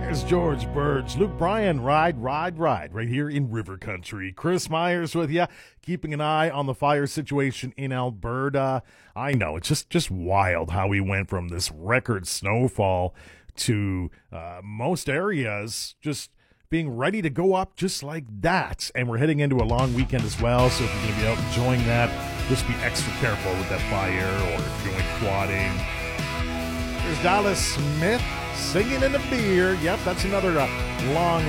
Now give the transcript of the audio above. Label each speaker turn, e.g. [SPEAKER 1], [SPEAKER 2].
[SPEAKER 1] There's George Burge, Luke Bryan, ride, right here in River Country. Chris Myers with you, keeping an eye on the fire situation in Alberta. I know, it's just wild how we went from this record snowfall to most areas just being ready to go up just like that. And we're heading into a long weekend as well, so if you're going to be out enjoying that, just be extra careful with that fire, or if you're going quadding. There's Dallas Smith singing in the beer. Yep, that's another long